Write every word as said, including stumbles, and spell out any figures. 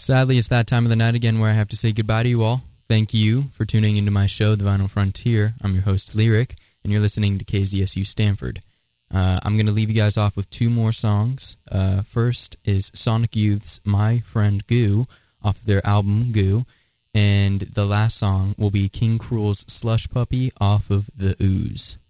Sadly, it's that time of the night again where I have to say goodbye to you all. Thank you for tuning into my show, The Vinyl Frontier. I'm your host, Lyric, and you're listening to K Z S U Stanford. Uh, I'm going to leave you guys off with two more songs. Uh, first is Sonic Youth's My Friend Goo off of their album Goo, and the last song will be King Cruel's Slush Puppy off of The Ooze.